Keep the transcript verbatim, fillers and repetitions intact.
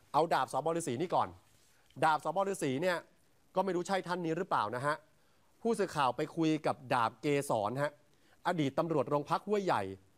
เอาดาบสบฤาษีนี่ก่อนดาบสบฤาษีเนี่ยก็ไม่รู้ใช่ท่านนี้หรือเปล่านะฮะผู้สื่อข่าวไปคุยกับดาบเกษรฮะอดีตตำรวจโรงพักห้วยใหญ่